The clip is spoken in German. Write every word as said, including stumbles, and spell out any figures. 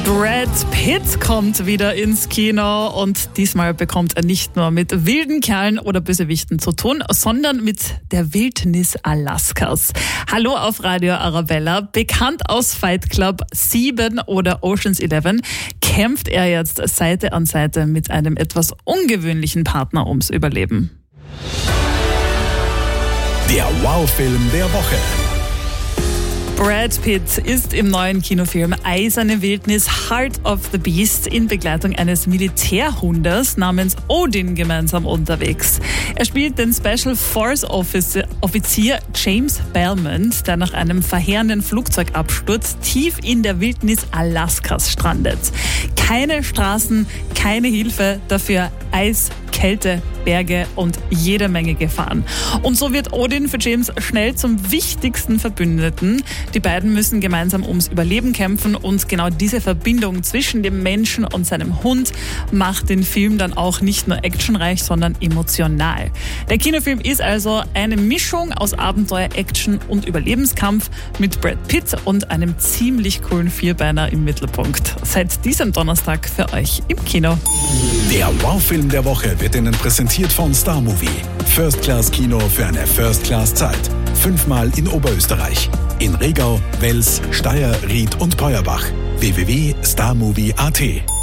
Brad Pitt kommt wieder ins Kino und diesmal bekommt er nicht nur mit wilden Kerlen oder Bösewichten zu tun, sondern mit der Wildnis Alaskas. Hallo auf Radio Arabella. Bekannt aus Fight Club, Sieben oder Ocean's Eleven, kämpft er jetzt Seite an Seite mit einem etwas ungewöhnlichen Partner ums Überleben. Der Wow-Film der Woche. Brad Pitt ist im neuen Kinofilm Eiserne Wildnis Heart of the Beast in Begleitung eines Militärhundes namens Odin gemeinsam unterwegs. Er spielt den Special Force Offizier James Belmont, der nach einem verheerenden Flugzeugabsturz tief in der Wildnis Alaskas strandet. Keine Straßen, keine Hilfe, dafür Eis, Kälte, Berge und jede Menge Gefahren. Und so wird Odin für James schnell zum wichtigsten Verbündeten. Die beiden müssen gemeinsam ums Überleben kämpfen und genau diese Verbindung zwischen dem Menschen und seinem Hund macht den Film dann auch nicht nur actionreich, sondern emotional. Der Kinofilm ist also eine Mischung aus Abenteuer, Action und Überlebenskampf mit Brad Pitt und einem ziemlich coolen Vierbeiner im Mittelpunkt. Seit diesem Donnerstag für euch im Kino. Der Wow-Film der Woche wird Ihnen präsentiert von Star Movie. First-Class-Kino für eine First-Class-Zeit. Fünfmal in Oberösterreich. In Regau, Wels, Steyr, Ried und Peuerbach. w w w punkt starmovie punkt a t